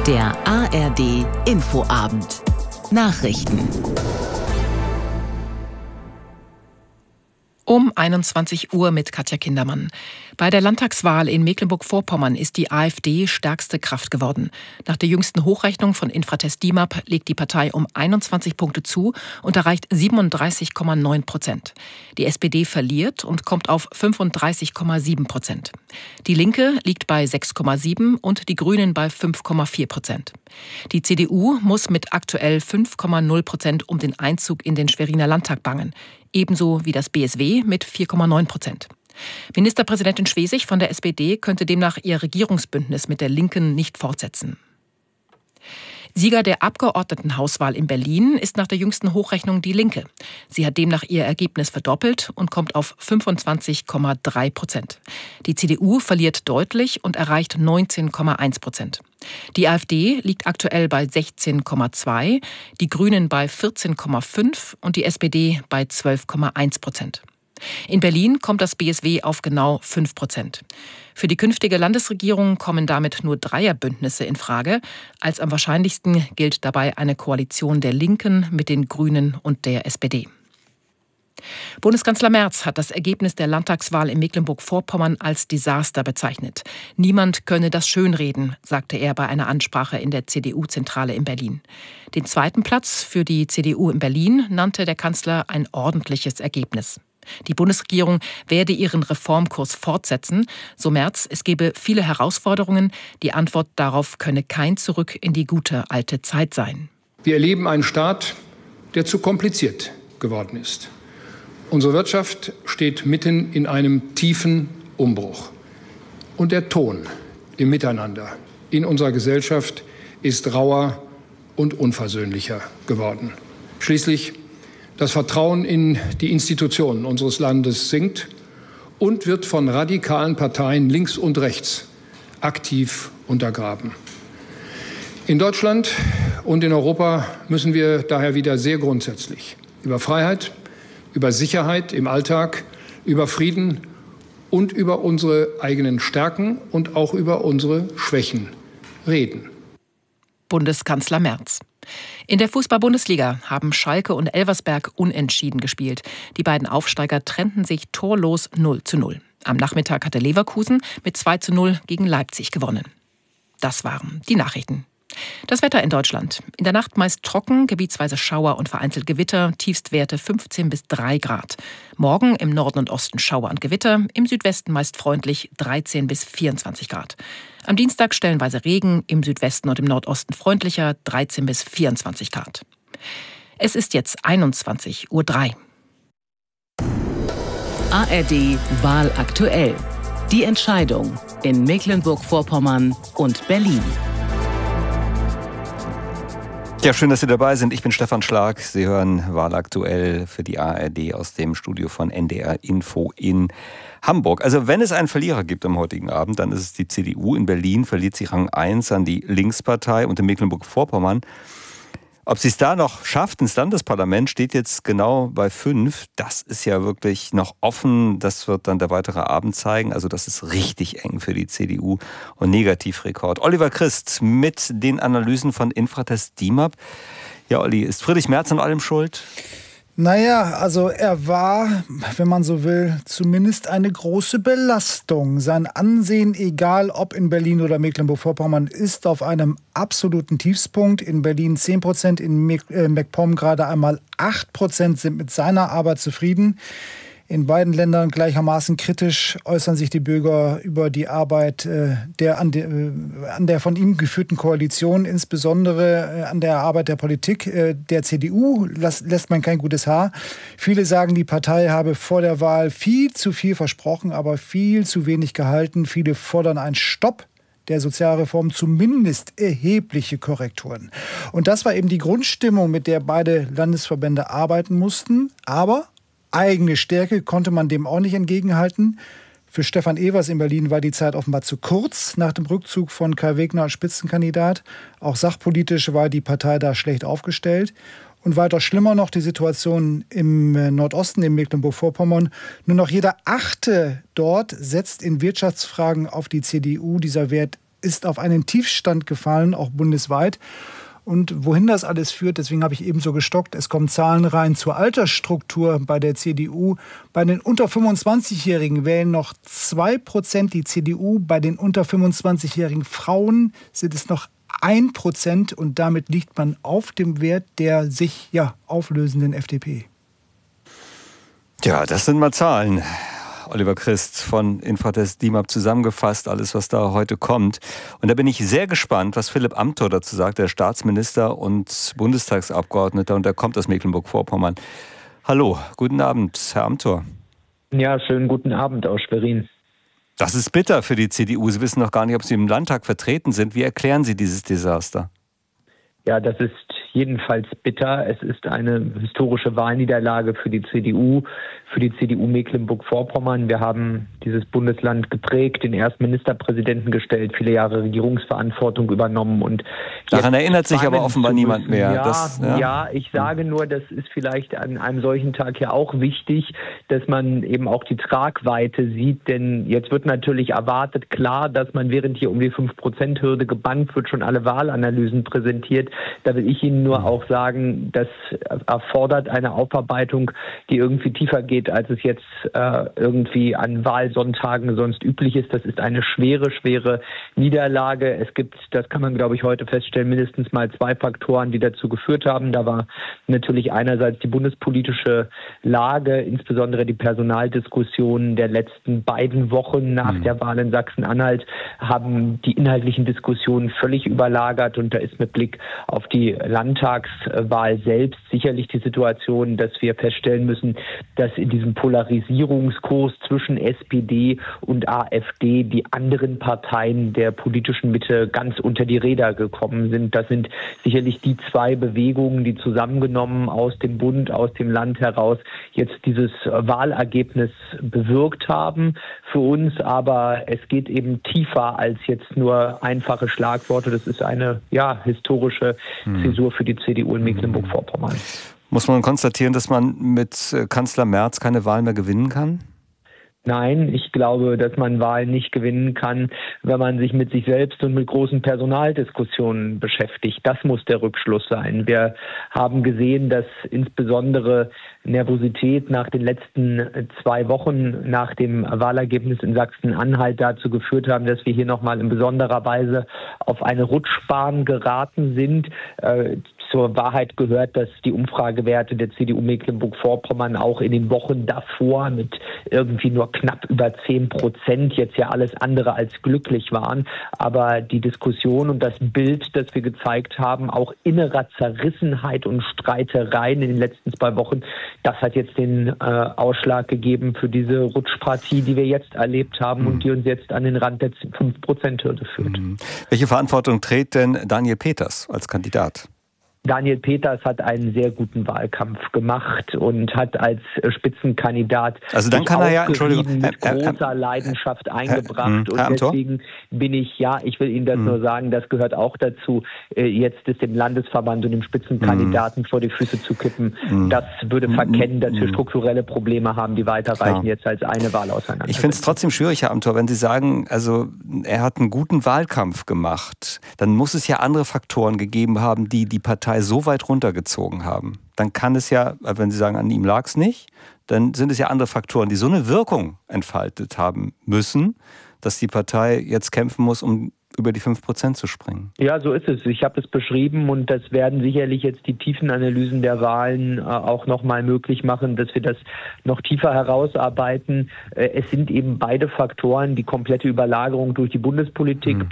Der ARD Infoabend. Nachrichten. Um 21 Uhr mit Katja Kindermann. Bei der Landtagswahl in Mecklenburg-Vorpommern ist die AfD stärkste Kraft geworden. Nach der jüngsten Hochrechnung von Infratest DIMAP legt die Partei um 21 Punkte zu und erreicht 37,9%. Die SPD verliert und kommt auf 35,7%. Die Linke liegt bei 6,7% und die Grünen bei 5,4%. Die CDU muss mit aktuell 5,0% um den Einzug in den Schweriner Landtag bangen. Ebenso wie das BSW mit 4,9%. Ministerpräsidentin Schwesig von der SPD könnte demnach ihr Regierungsbündnis mit der Linken nicht fortsetzen. Sieger der Abgeordnetenhauswahl in Berlin ist nach der jüngsten Hochrechnung die Linke. Sie hat demnach ihr Ergebnis verdoppelt und kommt auf 25,3%. Die CDU verliert deutlich und erreicht 19,1%. Die AfD liegt aktuell bei 16,2%, die Grünen bei 14,5% und die SPD bei 12,1%. In Berlin kommt das BSW auf genau 5%. Für die künftige Landesregierung kommen damit nur Dreierbündnisse in Frage. Als am wahrscheinlichsten gilt dabei eine Koalition der Linken mit den Grünen und der SPD. Bundeskanzler Merz hat das Ergebnis der Landtagswahl in Mecklenburg-Vorpommern als Desaster bezeichnet. Niemand könne das schönreden, sagte er bei einer Ansprache in der CDU-Zentrale in Berlin. Den zweiten Platz für die CDU in Berlin nannte der Kanzler ein ordentliches Ergebnis. Die Bundesregierung werde ihren Reformkurs fortsetzen. So Merz, es gebe viele Herausforderungen. Die Antwort darauf könne kein Zurück in die gute alte Zeit sein. Wir erleben einen Staat, der zu kompliziert geworden ist. Unsere Wirtschaft steht mitten in einem tiefen Umbruch. Und der Ton im Miteinander in unserer Gesellschaft ist rauer und unversöhnlicher geworden. Schließlich das Vertrauen in die Institutionen unseres Landes sinkt und wird von radikalen Parteien links und rechts aktiv untergraben. In Deutschland und in Europa müssen wir daher wieder sehr grundsätzlich über Freiheit, über Sicherheit im Alltag, über Frieden und über unsere eigenen Stärken und auch über unsere Schwächen reden. Bundeskanzler Merz. In der Fußball-Bundesliga haben Schalke und Elversberg unentschieden gespielt. Die beiden Aufsteiger trennten sich torlos 0:0. Am Nachmittag hatte Leverkusen mit 2:0 gegen Leipzig gewonnen. Das waren die Nachrichten. Das Wetter in Deutschland. In der Nacht meist trocken, gebietsweise Schauer und vereinzelt Gewitter, Tiefstwerte 15 bis 3 Grad. Morgen im Norden und Osten Schauer und Gewitter, im Südwesten meist freundlich 13 bis 24 Grad. Am Dienstag stellenweise Regen, im Südwesten und im Nordosten freundlicher 13 bis 24 Grad. Es ist jetzt 21:03 Uhr. ARD Wahl aktuell. Die Entscheidung in Mecklenburg-Vorpommern und Berlin. Ja, schön, dass Sie dabei sind. Ich bin Stefan Schlag. Sie hören Wahlaktuell für die ARD aus dem Studio von NDR Info in Hamburg. Also wenn es einen Verlierer gibt am heutigen Abend, dann ist es die CDU. In Berlin verliert sie Rang 1 an die Linkspartei und in Mecklenburg-Vorpommern. Ob sie es da noch schafft ins Landesparlament, steht jetzt genau bei 5. Das ist ja wirklich noch offen. Das wird dann der weitere Abend zeigen. Also das ist richtig eng für die CDU und Negativrekord. Oliver Christ mit den Analysen von Infratest DIMAP. Ja, Olli, ist Friedrich Merz an allem schuld? Naja, also er war, wenn man so will, zumindest eine große Belastung. Sein Ansehen, egal ob in Berlin oder Mecklenburg-Vorpommern, ist auf einem absoluten Tiefspunkt. In Berlin 10%, in MacPom gerade einmal 8% sind mit seiner Arbeit zufrieden. In beiden Ländern gleichermaßen kritisch äußern sich die Bürger über die Arbeit an der von ihm geführten Koalition, insbesondere an der Arbeit der Politik. Der CDU lässt man kein gutes Haar. Viele sagen, die Partei habe vor der Wahl viel zu viel versprochen, aber viel zu wenig gehalten. Viele fordern einen Stopp der Sozialreform, zumindest erhebliche Korrekturen. Und das war eben die Grundstimmung, mit der beide Landesverbände arbeiten mussten. Aber eigene Stärke konnte man dem auch nicht entgegenhalten. Für Stefan Evers in Berlin war die Zeit offenbar zu kurz nach dem Rückzug von Kai Wegner als Spitzenkandidat. Auch sachpolitisch war die Partei da schlecht aufgestellt. Und weiter schlimmer noch die Situation im Nordosten, in Mecklenburg-Vorpommern. Nur noch jeder Achte dort setzt in Wirtschaftsfragen auf die CDU. Dieser Wert ist auf einen Tiefstand gefallen, auch bundesweit. Und wohin das alles führt, deswegen habe ich eben so gestockt, es kommen Zahlen rein zur Altersstruktur bei der CDU. Bei den unter 25-Jährigen wählen noch 2% die CDU. Bei den unter 25-jährigen Frauen sind es noch 1% und damit liegt man auf dem Wert der sich auflösenden FDP. Ja, das sind mal Zahlen. Oliver Christ von Infratest DIMAP zusammengefasst, alles, was da heute kommt. Und da bin ich sehr gespannt, was Philipp Amthor dazu sagt, der Staatsminister und Bundestagsabgeordneter, und der kommt aus Mecklenburg-Vorpommern. Hallo, guten Abend, Herr Amthor. Ja, schönen guten Abend aus Schwerin. Das ist bitter für die CDU. Sie wissen noch gar nicht, ob Sie im Landtag vertreten sind. Wie erklären Sie dieses Desaster? Ja, das ist jedenfalls bitter. Es ist eine historische Wahlniederlage für die CDU Mecklenburg-Vorpommern. Wir haben dieses Bundesland geprägt, den ersten Ministerpräsidenten gestellt, viele Jahre Regierungsverantwortung übernommen. Und daran erinnert sich aber offenbar niemand mehr. Ja, ich sage nur, das ist vielleicht an einem solchen Tag ja auch wichtig, dass man eben auch die Tragweite sieht. Denn jetzt wird natürlich erwartet, klar, dass man während hier um die 5%-Hürde gebannt wird, schon alle Wahlanalysen präsentiert. Da will ich Ihnen nur auch sagen, das erfordert eine Aufarbeitung, die irgendwie tiefer geht, als es jetzt irgendwie an Wahlsonntagen sonst üblich ist. Das ist eine schwere Niederlage. Es gibt, das kann man glaube ich heute feststellen, mindestens mal 2 Faktoren, die dazu geführt haben. Da war natürlich einerseits die bundespolitische Lage, insbesondere die Personaldiskussionen der letzten beiden Wochen nach der Wahl in Sachsen-Anhalt, haben die inhaltlichen Diskussionen völlig überlagert. Und da ist mit Blick auf die Landtagswahl selbst sicherlich die Situation, dass wir feststellen müssen, dass in diesem Polarisierungskurs zwischen SPD und AfD die anderen Parteien der politischen Mitte ganz unter die Räder gekommen sind. Das sind sicherlich die 2 Bewegungen, die zusammengenommen aus dem Bund, aus dem Land heraus jetzt dieses Wahlergebnis bewirkt haben für uns. Aber es geht eben tiefer als jetzt nur einfache Schlagworte. Das ist eine historische Zäsur für die CDU in Mecklenburg-Vorpommern. Muss man konstatieren, dass man mit Kanzler Merz keine Wahl mehr gewinnen kann? Nein, ich glaube, dass man Wahlen nicht gewinnen kann, wenn man sich mit sich selbst und mit großen Personaldiskussionen beschäftigt. Das muss der Rückschluss sein. Wir haben gesehen, dass insbesondere Nervosität nach den letzten 2 Wochen nach dem Wahlergebnis in Sachsen-Anhalt dazu geführt haben, dass wir hier nochmal in besonderer Weise auf eine Rutschbahn geraten sind. Zur Wahrheit gehört, dass die Umfragewerte der CDU Mecklenburg-Vorpommern auch in den Wochen davor mit irgendwie nur knapp über 10% jetzt ja alles andere als glücklich waren. Aber die Diskussion und das Bild, das wir gezeigt haben, auch innerer Zerrissenheit und Streitereien in den letzten 2 Wochen, das hat jetzt den Ausschlag gegeben für diese Rutschpartie, die wir jetzt erlebt haben und die uns jetzt an den Rand der 5%-Hürde führt. Welche Verantwortung trägt denn Daniel Peters als Kandidat? Daniel Peters hat einen sehr guten Wahlkampf gemacht und hat als Spitzenkandidat also dann kann er ja, Entschuldigung, mit großer Leidenschaft eingebracht. Und deswegen bin ich, ich will Ihnen das nur sagen, das gehört auch dazu, jetzt es dem Landesverband und dem Spitzenkandidaten vor die Füße zu kippen. Das würde verkennen, dass wir strukturelle Probleme haben, die weiterreichen jetzt als eine Wahl auseinander. Ich finde es trotzdem schwierig, Herr Amthor, wenn Sie sagen, also er hat einen guten Wahlkampf gemacht, dann muss es ja andere Faktoren gegeben haben, die die Partei so weit runtergezogen haben. Dann kann es ja, wenn Sie sagen, an ihm lag es nicht, dann sind es ja andere Faktoren, die so eine Wirkung entfaltet haben müssen, dass die Partei jetzt kämpfen muss, um über die 5% zu springen. Ja, so ist es. Ich habe es beschrieben und das werden sicherlich jetzt die tiefen Analysen der Wahlen auch nochmal möglich machen, dass wir das noch tiefer herausarbeiten. Es sind eben beide Faktoren, die komplette Überlagerung durch die Bundespolitik,